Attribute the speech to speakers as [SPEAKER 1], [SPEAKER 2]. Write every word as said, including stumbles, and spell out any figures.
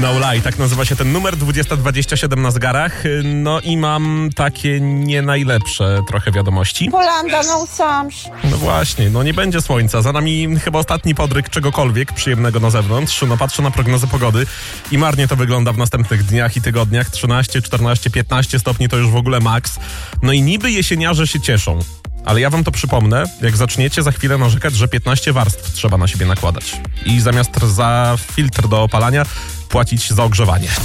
[SPEAKER 1] No lie, tak nazywa się ten numer, dwudziesta dwadzieścia siedem na zegarach. No i mam takie nie najlepsze trochę wiadomości.
[SPEAKER 2] Polanda, no samsz.
[SPEAKER 1] No właśnie, no nie będzie słońca. Za nami chyba ostatni podryk czegokolwiek przyjemnego na zewnątrz. No patrzę na prognozę pogody i marnie to wygląda w następnych dniach i tygodniach. trzynaście, czternaście, piętnaście stopni to już w ogóle maks. No i niby jesieniarze się cieszą. Ale ja wam to przypomnę, jak zaczniecie za chwilę narzekać, że piętnaście warstw trzeba na siebie nakładać. I zamiast za filtr do opalania płacić za ogrzewanie.